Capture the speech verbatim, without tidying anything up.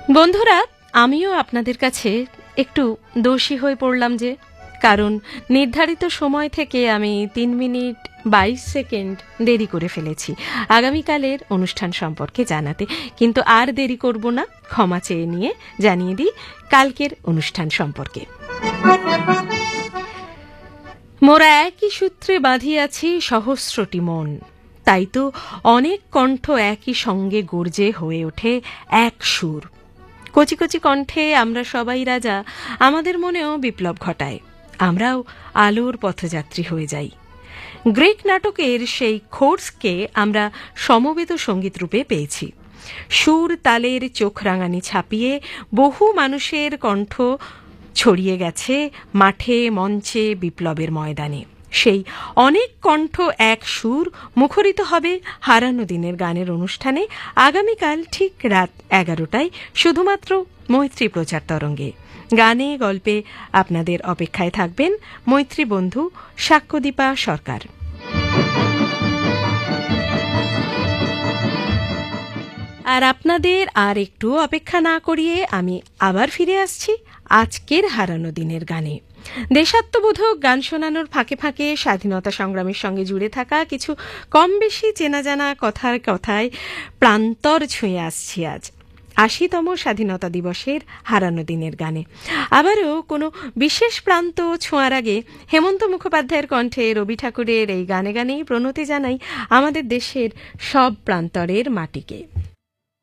বন্ধুরা, আমিও আপনাদের কাছে একটু দোষী হয়ে পড়লাম যে, কারণ নির্ধারিত সময় থেকে আমি তিন মিনিট বাইশ সেকেন্ড দেরি করে ফেলেছি আগামীকালের অনুষ্ঠান সম্পর্কে জানাতে। কিন্তু আর দেরি করব না, ক্ষমা চেয়ে নিয়ে জানিয়ে দিই কালকের অনুষ্ঠান সম্পর্কে। মোরা একই সূত্রে বাঁধিয়াছি সহস্রটি মন, তাই তো অনেক কণ্ঠ একই সঙ্গে গর্জে হয়ে ওঠে এক সুর। কচি কচি কণ্ঠে আমরা সবাই রাজা, আমাদের মনেও বিপ্লব ঘটায়, আমরাও আলোর পথযাত্রী হয়ে যাই। গ্রিক নাটকের সেই খোর্সকে আমরা সমবেত সঙ্গীত রূপে পেয়েছি। সুর তালের চোখ রাঙানি ছাপিয়ে বহু মানুষের কণ্ঠ ছড়িয়ে গেছে মাঠে, মঞ্চে, বিপ্লবের ময়দানে। সেই অনেক কণ্ঠ এক সুর মুখরিত হবে হারানো দিনের গানের অনুষ্ঠানে আগামীকাল ঠিক রাত এগারোটায়, শুধুমাত্র মৈত্রী প্রচার তরঙ্গে। গানে গল্পে আপনাদের অপেক্ষায় থাকবেন মৈত্রী বন্ধু সাক্ষ্যদীপা সরকার। আর আপনাদের আর একটু অপেক্ষা না করিয়ে আমি আবার ফিরে আসছি আজকের হারানো দিনের গানে। দেশাত্মবোধক গান শোনানোর ফাঁকে ফাঁকে স্বাধীনতা সংগ্রামের সঙ্গে জুড়ে থাকা কিছু কম বেশি চেনা জানা কথার কথায় প্রান্তর ছুঁয়ে আসছি আজ আশিতম স্বাধীনতা দিবসের হারানো দিনের গানে। আবারও কোনো বিশেষ প্রান্ত ছোঁয়ার আগে হেমন্ত মুখোপাধ্যায়ের কণ্ঠে রবি ঠাকুরের এই গানে গানেই প্রণতি জানাই আমাদের দেশের সব প্রান্তরের মাটিকে।